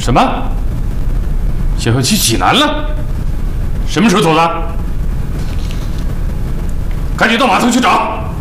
什么？谢和去济南了？什么时候走的？赶紧到码头去找。